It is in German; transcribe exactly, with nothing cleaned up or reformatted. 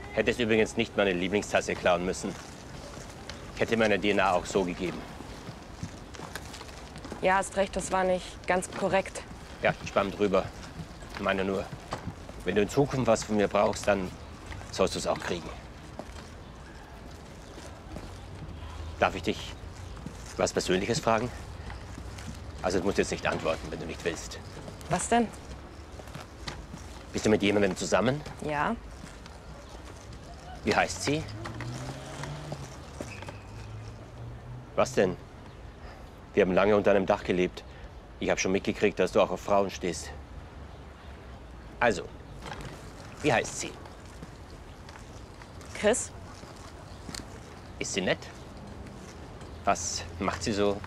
Hättest übrigens nicht meine Lieblingstasse klauen müssen. Ich hätte meine D N A auch so gegeben. Ja, hast recht, das war nicht ganz korrekt. Ja, schwamm drüber. Ich meine nur, wenn du in Zukunft was von mir brauchst, dann sollst du es auch kriegen. Darf ich dich was Persönliches fragen? Also du musst jetzt nicht antworten, wenn du nicht willst. Was denn? Bist du mit jemandem zusammen? Ja. Wie heißt sie? Was denn? Wir haben lange unter einem Dach gelebt. Ich habe schon mitgekriegt, dass du auch auf Frauen stehst. Also, wie heißt sie? Chris? Ist sie nett? Was macht sie so?